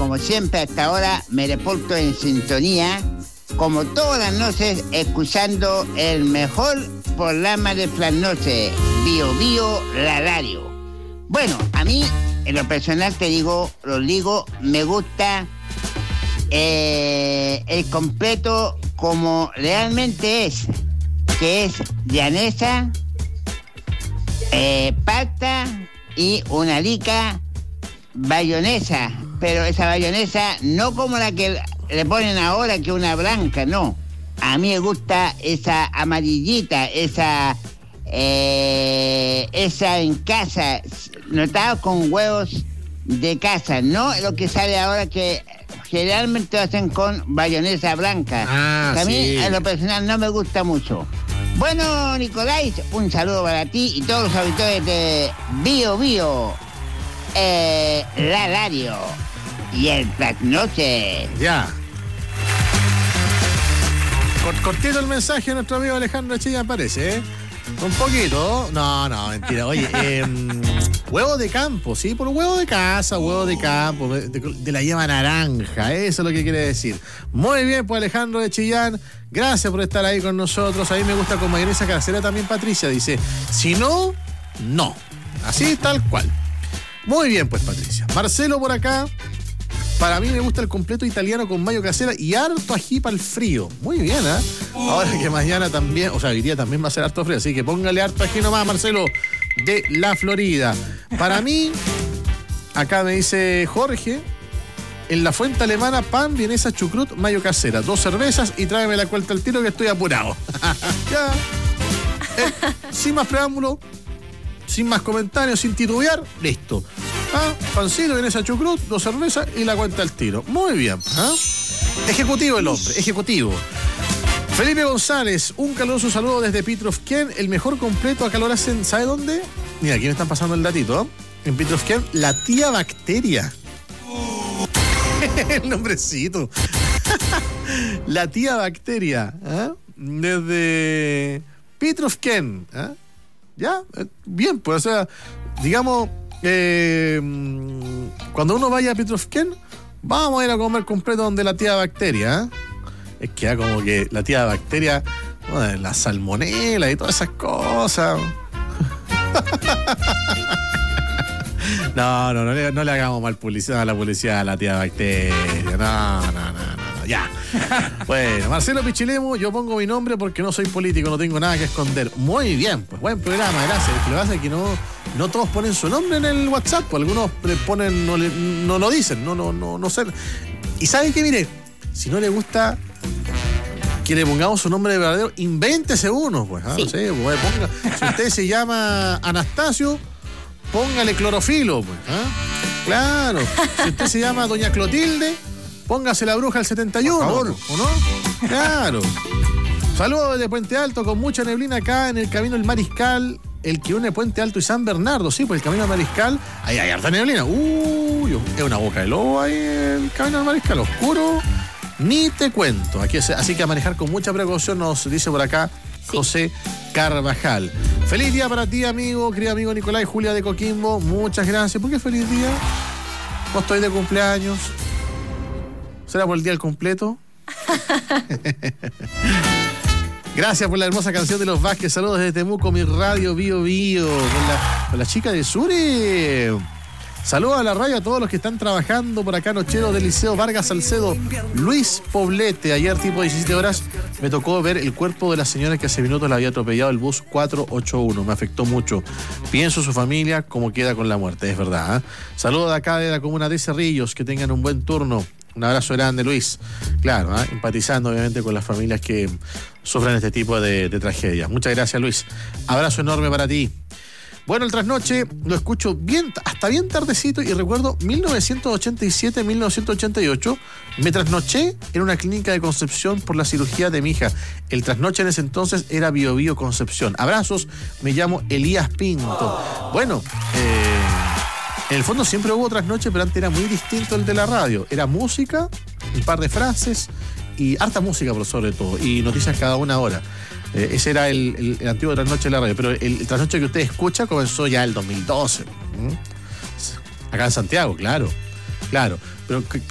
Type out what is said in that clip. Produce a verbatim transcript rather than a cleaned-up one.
como siempre hasta ahora, me reporto en sintonía, como todas las noches, escuchando el mejor programa de las noches, Bio Bio La Radio. Bueno, a mí, en lo personal te digo, lo digo, me gusta eh, el completo como realmente es, que es llanesa, eh, palta y una lica bayonesa, pero esa bayonesa no como la que le ponen ahora, que una blanca, no. A mí me gusta esa amarillita, esa eh, esa en casa, notado con huevos de casa, no lo que sale ahora que generalmente lo hacen con bayonesa blanca. Ah, que a mí, sí. en lo personal, no me gusta mucho. Bueno, Nicolás, un saludo para ti y todos los auditores de Bio Bio, eh, La Radio y el Trasnoche. Ya. Cort- cortito el mensaje de nuestro amigo Alejandro Chillán, parece, ¿eh? Un poquito. No, no, mentira. Oye, eh, huevo de campo, ¿sí? Por huevo de casa, huevo de campo, de, de la yema naranja, eso es lo que quiere decir. Muy bien, pues Alejandro de Chillán, gracias por estar ahí con nosotros. A mí me gusta con mayonesa casera también, Patricia, dice. Si no, no. Así, tal cual. Muy bien, pues, Patricia. Marcelo por acá. Para mí me gusta el completo italiano con mayo casera y harto ají para el frío. Muy bien, ¿eh? Ahora que mañana también, o sea, hoy día también va a ser harto frío, así que póngale harto ají nomás, Marcelo, de la Florida. Para mí, acá me dice Jorge, en la fuente alemana, pan, vienesa, chucrut, mayo casera, dos cervezas y tráeme la cuenta al tiro que estoy apurado. Ya. Eh, sin más preámbulo, sin más comentarios, sin titubear, listo. Ah, pancito, vienesa, chucrut, dos cervezas y la cuenta al tiro. Muy bien. ¿Ah? Ejecutivo el hombre, ejecutivo. Felipe González, un caluroso saludo desde Pitrovken, el mejor completo acá lo hacen, ¿sabe dónde? Mira, aquí me están pasando el datito. En Pitrovken, la tía Bacteria. El nombrecito. La tía Bacteria. ¿Ah? Desde Pitrovken. ¿Ah? Ya, bien, pues, o sea, digamos, eh, cuando uno vaya a Pitrovken, vamos a ir a comer completo donde la tía Bacteria. ¿Eh? Es que ya como que la tía Bacteria, bueno, la salmonela y todas esas cosas. No, no, no le, no le hagamos mal publicidad a la publicidad a la tía Bacteria. No, no, no, no, no, ya. Bueno, Marcelo Pichilemo, yo pongo mi nombre porque no soy político, no tengo nada que esconder. Muy bien, pues buen programa, gracias. Lo que pasa es que no, no todos ponen su nombre en el WhatsApp, pues algunos le ponen, no, le, no lo dicen, no, no, no, no sé. Y ¿saben qué? Mire, si no le gusta que le pongamos su nombre de verdadero, invéntese uno, pues. ¿Ah? Sí. No sé, pues, ponga, si usted se llama Anastasio, póngale clorofilo, pues. ¿Ah? Claro. Si usted se llama Doña Clotilde, póngase la bruja del setenta y uno. Por favor. ¿O no? Claro. Saludos desde Puente Alto, con mucha neblina acá en el camino del Mariscal, el que une Puente Alto y San Bernardo. Sí, pues el camino del Mariscal, ahí hay harta neblina. Uy, es una boca de lobo ahí el camino del Mariscal, oscuro. Ni te cuento. Aquí es, así que a manejar con mucha precaución, nos dice por acá sí. José Carvajal. Feliz día para ti, amigo, querido amigo Nicolás y Julia de Coquimbo. Muchas gracias. ¿Por qué feliz día? No estoy de cumpleaños. ¿Será por el día del completo? Gracias por la hermosa canción de los Vázquez. Saludos desde Temuco, mi radio Bio Bio. Con la, con la chica de Sure. Saludos a la radio a todos los que están trabajando por acá, nocheros del Liceo Vargas Salcedo. Luis Poblete, ayer tipo diecisiete horas me tocó ver el cuerpo de la señora que hace minutos la había atropellado el bus cuatro ocho uno. Me afectó mucho. Pienso su familia cómo queda con la muerte, es verdad. ¿eh? Saludos de acá de la comuna de Cerrillos, que tengan un buen turno. Un abrazo grande, Luis. Claro, ¿eh? empatizando obviamente con las familias que sufren este tipo de, de tragedias. Muchas gracias, Luis. Abrazo enorme para ti. Bueno, el trasnoche lo escucho bien, hasta bien tardecito y recuerdo mil novecientos ochenta y siete, mil novecientos ochenta y ocho, me trasnoché en una clínica de Concepción por la cirugía de mi hija. El trasnoche en ese entonces era Bio Bio Concepción. Abrazos, me llamo Elías Pinto. Bueno, eh, en el fondo siempre hubo trasnoche, pero antes era muy distinto el de la radio. Era música, un par de frases y harta música por sobre todo, y noticias cada una hora. Eh, ese era el, el, el antiguo trasnoche de la radio, pero el, el trasnoche que usted escucha comenzó ya el dos mil doce. ¿Mm? Acá en Santiago, claro, claro. Pero